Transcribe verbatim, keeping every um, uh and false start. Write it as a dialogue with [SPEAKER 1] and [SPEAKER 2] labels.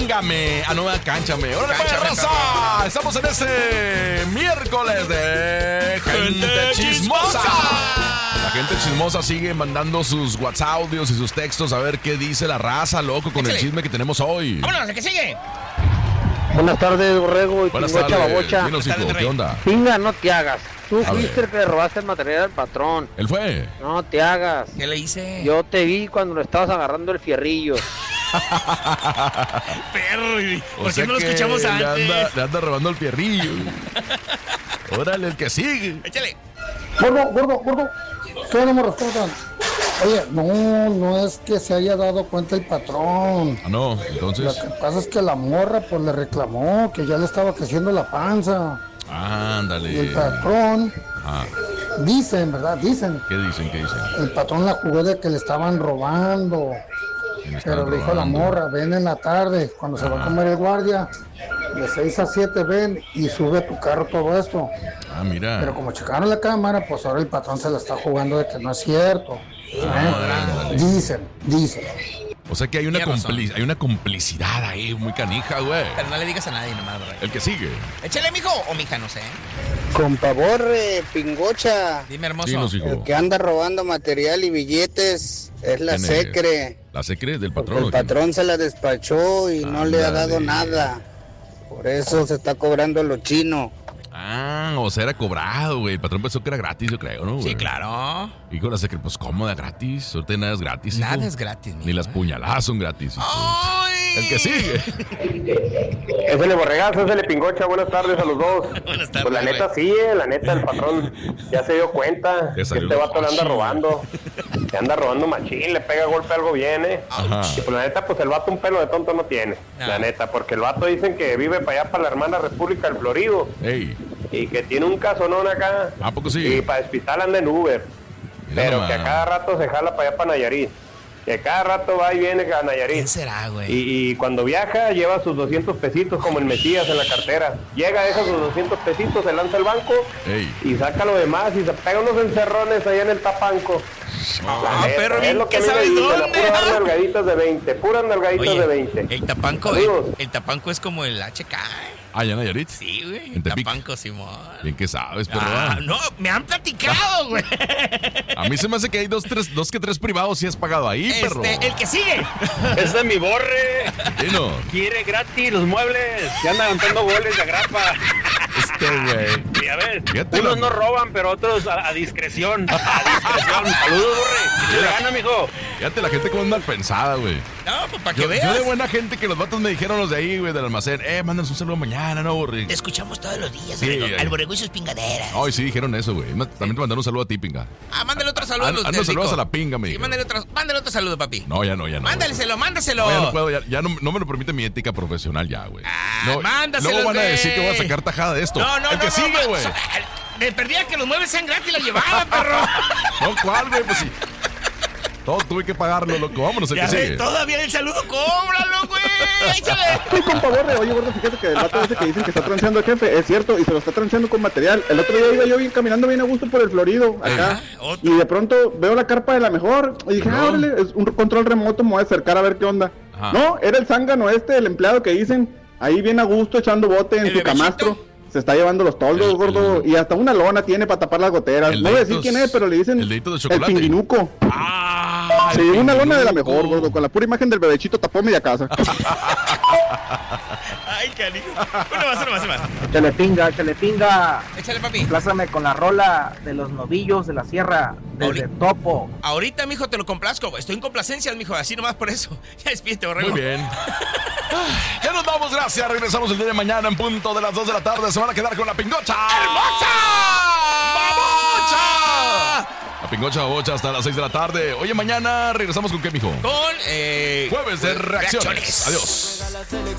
[SPEAKER 1] cángame. Ah, no, cánchame. ¡Órale, pues,
[SPEAKER 2] Cánchame,
[SPEAKER 1] raza!
[SPEAKER 2] cabrón.
[SPEAKER 1] Estamos en este miércoles de Gente Chismosa. La gente chismosa sigue mandando sus WhatsApp audios y sus textos a ver qué dice la raza, loco, con
[SPEAKER 2] Échale.
[SPEAKER 1] el chisme que tenemos hoy.
[SPEAKER 2] Vámonos, ¿el que sigue?
[SPEAKER 3] Buenas tardes, Borrego y
[SPEAKER 1] Buenas
[SPEAKER 3] Pingocha
[SPEAKER 1] tardes.
[SPEAKER 3] Babocha.
[SPEAKER 1] Dinos, hijo,
[SPEAKER 2] Buenas tardes,
[SPEAKER 1] ¿qué onda?
[SPEAKER 3] Pinga, no te hagas. Tú
[SPEAKER 1] A
[SPEAKER 3] fuiste
[SPEAKER 1] ver.
[SPEAKER 3] el que le robaste el material al patrón.
[SPEAKER 1] ¿Él fue?
[SPEAKER 3] No te hagas.
[SPEAKER 2] ¿Qué le hice?
[SPEAKER 3] Yo te vi cuando lo estabas agarrando el fierrillo.
[SPEAKER 2] Perro, ¿y ¿por
[SPEAKER 1] O
[SPEAKER 2] qué
[SPEAKER 1] sea
[SPEAKER 2] no lo
[SPEAKER 1] que
[SPEAKER 2] escuchamos
[SPEAKER 1] le
[SPEAKER 2] antes?
[SPEAKER 1] anda, le anda robando el fierrillo. Órale, el que sigue.
[SPEAKER 2] Échale.
[SPEAKER 4] Gordo, gordo, gordo. ¿Qué no me respetan? Oye, no, no es que se haya dado cuenta el patrón.
[SPEAKER 1] Ah, no,
[SPEAKER 4] Lo
[SPEAKER 1] entonces.
[SPEAKER 4] que pasa es que la morra pues le reclamó que ya le estaba creciendo la panza. Y el
[SPEAKER 1] Ándale.
[SPEAKER 4] patrón,
[SPEAKER 1] Ajá.
[SPEAKER 4] dicen, ¿verdad? Dicen.
[SPEAKER 1] ¿Qué dicen? ¿Qué dicen?
[SPEAKER 4] El patrón la jugó de que le estaban robando.
[SPEAKER 1] ¿Quién está
[SPEAKER 4] Pero le dijo a la
[SPEAKER 1] robando?
[SPEAKER 4] morra, ven en la tarde, cuando se va a
[SPEAKER 1] Ajá.
[SPEAKER 4] comer el guardia, de seis a siete ven y sube a tu carro todo esto.
[SPEAKER 1] Ah, mira.
[SPEAKER 4] Pero como checaron la cámara, pues ahora el patrón se la está jugando de que no es cierto.
[SPEAKER 1] Ah,
[SPEAKER 4] ¿Eh? Dicen, dicen.
[SPEAKER 1] O sea que hay una,
[SPEAKER 2] Tienes razón.
[SPEAKER 1] compli- hay una complicidad ahí muy canija, güey.
[SPEAKER 2] Pero no le digas a nadie nomás, bro.
[SPEAKER 1] El que sigue.
[SPEAKER 2] Échale, mijo, o mija, no sé.
[SPEAKER 3] Con favor, eh, Pingocha.
[SPEAKER 2] Dime, hermoso.
[SPEAKER 1] Dinos, hijo.
[SPEAKER 3] El que anda robando material y billetes es la
[SPEAKER 1] ¿Quién es?
[SPEAKER 3] secre.
[SPEAKER 1] ¿La secre del
[SPEAKER 3] Porque
[SPEAKER 1] patrón?
[SPEAKER 3] el
[SPEAKER 1] ¿o quién?
[SPEAKER 3] patrón se la despachó y no le ha dado
[SPEAKER 1] Ándale.
[SPEAKER 3] nada. Por eso se está cobrando lo chino.
[SPEAKER 1] Ah, o sea, era cobrado, güey. El patrón pensó que era gratis, yo creo, ¿no, güey?
[SPEAKER 2] Sí, claro.
[SPEAKER 1] Y con la secre, pues, ¿cómo de gratis? Ahorita nada es gratis, hijo.
[SPEAKER 2] Nada es gratis, mijo.
[SPEAKER 1] Ni las puñaladas son gratis, hijo.
[SPEAKER 2] ¡Ay!
[SPEAKER 1] El que sigue.
[SPEAKER 5] Ese le borregazo, ese le pingocha, buenas tardes a los dos.
[SPEAKER 2] Buenas tardes,
[SPEAKER 5] Pues la neta
[SPEAKER 2] güey.
[SPEAKER 5] sí, eh, la neta el patrón ya se dio cuenta
[SPEAKER 1] Ya
[SPEAKER 5] que
[SPEAKER 1] salió
[SPEAKER 5] este
[SPEAKER 1] lo
[SPEAKER 5] vato le anda
[SPEAKER 1] fácil.
[SPEAKER 5] robando. Le anda robando machín, le pega golpe algo bien, eh.
[SPEAKER 1] Ajá.
[SPEAKER 5] Y pues la neta, pues el vato un pelo de tonto no tiene.
[SPEAKER 2] No.
[SPEAKER 5] La neta, porque el vato dicen que vive para allá, para la hermana República del Florido.
[SPEAKER 1] Ey,
[SPEAKER 5] Y que tiene un casonón acá.
[SPEAKER 1] ¿a poco sí?
[SPEAKER 5] Y para despistar anda en Uber.
[SPEAKER 1] Mira
[SPEAKER 5] Pero
[SPEAKER 1] nomás.
[SPEAKER 5] que a cada rato se jala para allá, para Nayarit. Que cada rato va y viene a Nayarit.
[SPEAKER 2] ¿Quién será, güey?
[SPEAKER 5] Y, y cuando viaja lleva sus doscientos pesitos como el Mesías en la cartera. Llega, deja sus doscientos pesitos, se lanza al banco
[SPEAKER 1] Ey.
[SPEAKER 5] y saca lo demás y se pega unos encerrones allá en el tapanco.
[SPEAKER 2] Ah,
[SPEAKER 5] La neta,
[SPEAKER 2] perro,
[SPEAKER 5] es
[SPEAKER 2] bien
[SPEAKER 5] lo que
[SPEAKER 2] que
[SPEAKER 5] a mí me
[SPEAKER 2] sabes
[SPEAKER 5] dicen, a
[SPEAKER 2] dónde.
[SPEAKER 5] puras nalgaditas de veinte, puras nalgaditas
[SPEAKER 2] Oye,
[SPEAKER 5] de veinte.
[SPEAKER 2] el tapanco,
[SPEAKER 5] Saludos.
[SPEAKER 2] el, el tapanco es como el H K. ¿eh?
[SPEAKER 1] Ah, ¿ya Nayarit?
[SPEAKER 2] Sí, güey.
[SPEAKER 1] En
[SPEAKER 2] El
[SPEAKER 1] Tepic.
[SPEAKER 2] tapanco, Simón.
[SPEAKER 1] Bien que sabes, pero
[SPEAKER 2] Ah, no, me han platicado, güey.
[SPEAKER 1] a mí se me hace que hay dos, tres, dos que tres privados si has pagado ahí, perro.
[SPEAKER 2] Este, el que sigue.
[SPEAKER 6] Ese es mi borre.
[SPEAKER 1] Dino,
[SPEAKER 6] Quiere gratis los muebles. Ya anda levantando goles de agrapa.
[SPEAKER 1] este güey.
[SPEAKER 6] Ya ves,
[SPEAKER 1] Fíjate
[SPEAKER 6] unos
[SPEAKER 1] la-
[SPEAKER 6] no roban, pero otros a, a discreción. A discreción. Saludos, borre. ¿Qué le gana, mijo?
[SPEAKER 1] Fíjate la gente como es mal pensada, güey.
[SPEAKER 2] No, pues para que
[SPEAKER 1] Yo,
[SPEAKER 2] veas.
[SPEAKER 1] yo de buena gente que los vatos me dijeron los de ahí, güey, del almacén. Eh, mándanos un saludo mañana, ¿no, Borri?
[SPEAKER 2] Te escuchamos todos los días,
[SPEAKER 1] Sí,
[SPEAKER 2] borrego.
[SPEAKER 1] ay.
[SPEAKER 2] Al borrego y sus pingaderas.
[SPEAKER 1] Ay, sí, dijeron eso, güey. Ma- También te mandaron un saludo a ti, pinga.
[SPEAKER 2] Ah, mándale otro saludo a los
[SPEAKER 1] Ando
[SPEAKER 2] del
[SPEAKER 1] saludos
[SPEAKER 2] Rico.
[SPEAKER 1] a la pinga, me
[SPEAKER 2] Sí,
[SPEAKER 1] dijo.
[SPEAKER 2] mándale otro, mándale otro saludo, papi.
[SPEAKER 1] No, ya no, ya no.
[SPEAKER 2] Mándaleselo, mándaselo.
[SPEAKER 1] No, ya no puedo, ya, ya no, no me lo permite mi ética profesional ya, güey.
[SPEAKER 2] Ah,
[SPEAKER 1] no,
[SPEAKER 2] mándaselo,
[SPEAKER 1] luego van a
[SPEAKER 2] güey.
[SPEAKER 1] decir que voy a sacar tajada de esto.
[SPEAKER 2] No, no,
[SPEAKER 1] El
[SPEAKER 2] no.
[SPEAKER 1] que
[SPEAKER 2] no,
[SPEAKER 1] sigue,
[SPEAKER 2] ma-
[SPEAKER 1] güey.
[SPEAKER 2] so- Me perdía que los muebles sean gratis la llevada, perro.
[SPEAKER 1] No, ¿cuál, güey? Pues sí. Todo tuve que pagarlo, loco. Vámonos, el
[SPEAKER 2] Ya
[SPEAKER 1] que
[SPEAKER 2] ves,
[SPEAKER 1] sigue.
[SPEAKER 2] todavía el saludo, cóbralo, güey. Échale.
[SPEAKER 7] Sí, compa Borre, oye, gordo, fíjate que el vato ese que dicen que está transeando el jefe, es cierto, y se lo está transeando con material. El otro día iba yo bien caminando bien a gusto por el Florido, acá,
[SPEAKER 2] Ajá, otro.
[SPEAKER 7] y de pronto veo la carpa de la mejor, y dije,
[SPEAKER 1] No.
[SPEAKER 7] ah, órale, es un control remoto, me voy a acercar a ver qué onda.
[SPEAKER 1] Ajá.
[SPEAKER 7] No, era el zángano este, el empleado que dicen, ahí bien a gusto, echando bote en
[SPEAKER 2] ¿El
[SPEAKER 7] su
[SPEAKER 2] bebecito?
[SPEAKER 7] camastro. Se está llevando los toldos,
[SPEAKER 1] El-
[SPEAKER 7] gordo,
[SPEAKER 1] el-
[SPEAKER 7] y hasta una lona tiene para tapar las goteras.
[SPEAKER 1] El
[SPEAKER 7] No voy a
[SPEAKER 1] deditos-
[SPEAKER 7] decir quién es, pero le dicen
[SPEAKER 1] el dedito de
[SPEAKER 7] el
[SPEAKER 1] chocolate.
[SPEAKER 7] pinguinuco.
[SPEAKER 1] Ah,
[SPEAKER 7] Sí,
[SPEAKER 1] el
[SPEAKER 7] una lona de la
[SPEAKER 1] pinguinuco.
[SPEAKER 7] mejor, gordo, con la pura imagen del bebechito tapó media casa.
[SPEAKER 2] Ay, canijo. Uno más, uno más, uno más.
[SPEAKER 3] Échale pinga, échale pinga.
[SPEAKER 2] Échale, papi.
[SPEAKER 3] Plázame con la rola de los novillos de la sierra, desde
[SPEAKER 2] Ahorita.
[SPEAKER 3] Topo.
[SPEAKER 2] Ahorita, mijo, te lo complazco. Estoy en complacencias, mijo. Así nomás por eso. Ya despídete, borrego.
[SPEAKER 1] Muy bien. Ya nos vamos, gracias. Regresamos el día de mañana en punto de las dos de la tarde. Se van a quedar con la pingocha.
[SPEAKER 2] ¡Hermosa!
[SPEAKER 1] ¡Babocha! La pingocha babocha hasta las seis de la tarde. Oye, mañana regresamos con qué, mijo.
[SPEAKER 2] Con, eh...
[SPEAKER 1] Jueves de reacciones.
[SPEAKER 2] reacciones.
[SPEAKER 1] Adiós.